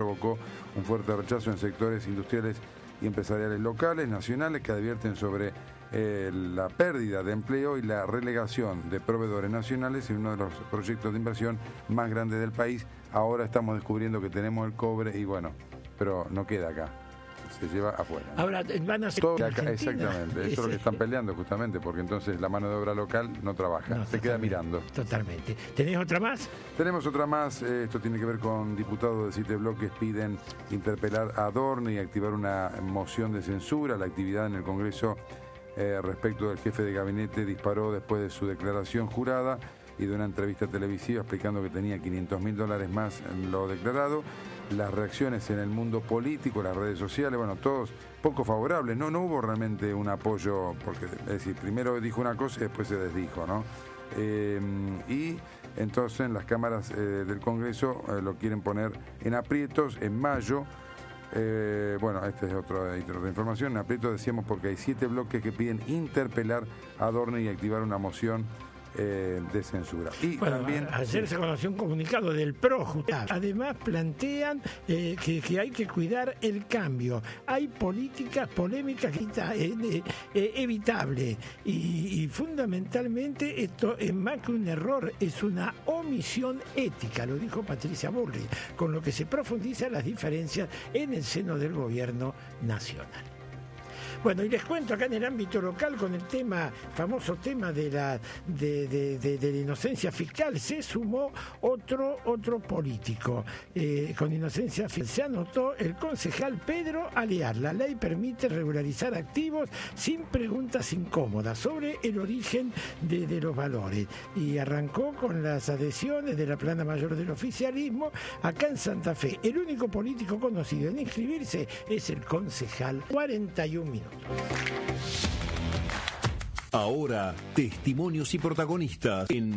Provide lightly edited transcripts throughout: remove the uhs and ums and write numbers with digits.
provocó un fuerte rechazo en sectores industriales y empresariales locales, nacionales, que advierten sobre la pérdida de empleo y la relegación de proveedores nacionales en uno de los proyectos de inversión más grandes del país. Ahora estamos descubriendo que tenemos el cobre y bueno, pero no queda acá, se lleva afuera. Ahora van a ser todo acá, exactamente, eso es lo que están peleando justamente, porque entonces la mano de obra local no trabaja, no, se queda mirando. Totalmente. ¿Tenés otra más? Tenemos otra más, esto tiene que ver con diputados de 7 bloques piden interpelar a Adorni y activar una moción de censura. La actividad en el Congreso respecto del jefe de gabinete disparó después de su declaración jurada y de una entrevista televisiva explicando que tenía $500.000 más en lo declarado. Las reacciones en el mundo político, las redes sociales, bueno, todos poco favorables. No hubo realmente un apoyo, porque es decir, primero dijo una cosa y después se desdijo, ¿no? Y entonces las cámaras del Congreso lo quieren poner en aprietos en mayo. Bueno, esta es otra información. En aprietos decíamos porque hay 7 bloques que piden interpelar a Adorni y activar una moción de censura. Y bueno, también ayer se conoció un comunicado del PRO. Además plantean que hay que cuidar el cambio. Hay políticas polémicas que está evitable y fundamentalmente esto es más que un error, es una omisión ética, lo dijo Patricia Bullrich, con lo que se profundizan las diferencias en el seno del gobierno nacional. Bueno, y les cuento acá en el ámbito local con el famoso tema de la inocencia fiscal, se sumó otro político con inocencia fiscal. Se anotó el concejal Pedro Alear. La ley permite regularizar activos sin preguntas incómodas sobre el origen de los valores. Y arrancó con las adhesiones de la plana mayor del oficialismo acá en Santa Fe. El único político conocido en inscribirse es el concejal. 41 minutos. Ahora, testimonios y protagonistas en...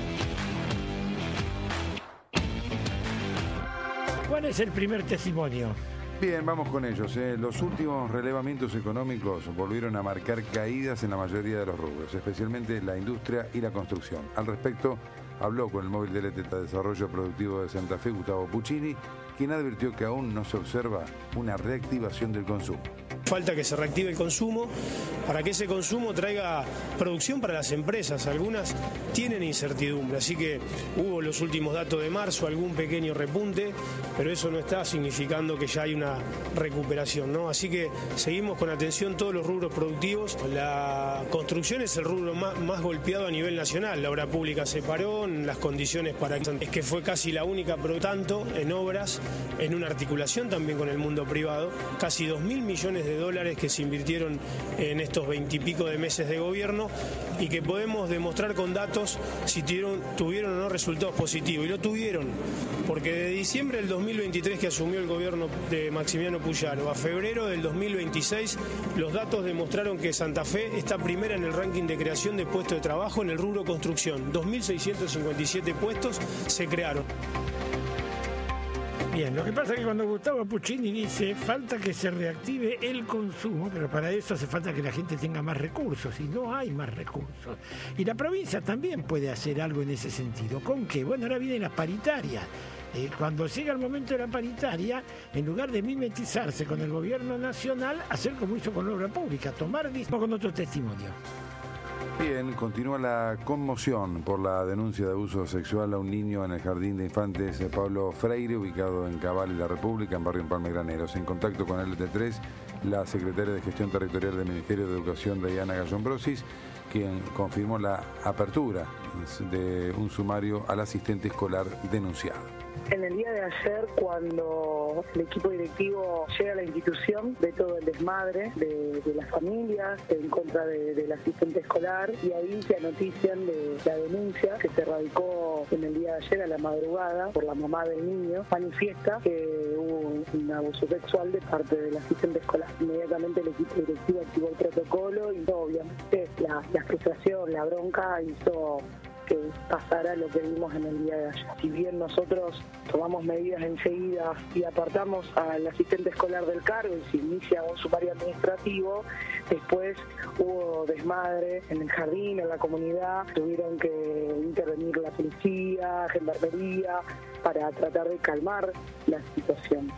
¿Cuál es el primer testimonio? Bien, vamos con ellos. Los últimos relevamientos económicos volvieron a marcar caídas en la mayoría de los rubros, especialmente la industria y la construcción. Al respecto, habló con el móvil del ETETA de Desarrollo Productivo de Santa Fe, Gustavo Puccini, quien advirtió que aún no se observa una reactivación del consumo. Falta que se reactive el consumo para que ese consumo traiga producción para las empresas. Algunas tienen incertidumbre, así que hubo los últimos datos de marzo, algún pequeño repunte, pero eso no está significando que ya hay una recuperación, ¿no? Así que seguimos con atención todos los rubros productivos. La construcción es el rubro más golpeado a nivel nacional. La obra pública se paró, las condiciones para... Es que fue casi la única, pero tanto en obras, en una articulación también con el mundo privado, casi 2.000 millones de dólares que se invirtieron en estos 20 y pico de meses de gobierno y que podemos demostrar con datos si tuvieron o no resultados positivos. Y lo tuvieron, porque de diciembre del 2023 que asumió el gobierno de Maximiano Puyaro a febrero del 2026, los datos demostraron que Santa Fe está primera en el ranking de creación de puestos de trabajo en el rubro construcción. 2.657 puestos se crearon. Bien, lo que pasa es que cuando Gustavo Puccini dice falta que se reactive el consumo, pero para eso hace falta que la gente tenga más recursos y no hay más recursos. Y la provincia también puede hacer algo en ese sentido. ¿Con qué? Bueno, ahora vienen las paritarias. Cuando llega el momento de la paritaria, en lugar de mimetizarse con el gobierno nacional, hacer como hizo con la obra pública, tomar con otro testimonio. Bien, continúa la conmoción por la denuncia de abuso sexual a un niño en el Jardín de Infantes Pablo Freire, ubicado en Cabal y la República, en Barrio Empalme Graneros. En contacto con el LT3, la secretaria de Gestión Territorial del Ministerio de Educación, Diana Gallombrosis, quien confirmó la apertura de un sumario al asistente escolar denunciado. En el día de ayer, cuando el equipo directivo llega a la institución, ve todo el desmadre de las familias en contra del asistente escolar, y ahí se notician de la denuncia que se radicó en el día de ayer a la madrugada por la mamá del niño. Manifiesta que hubo un abuso sexual de parte del asistente escolar. Inmediatamente el equipo directivo activó el protocolo y obviamente la frustración, la bronca hizo que pasara lo que vimos en el día de ayer. Si bien nosotros tomamos medidas enseguida y apartamos al asistente escolar del cargo y se inicia un sumario administrativo, después hubo desmadre en el jardín, en la comunidad, tuvieron que intervenir la policía, gendarmería, para tratar de calmar la situación.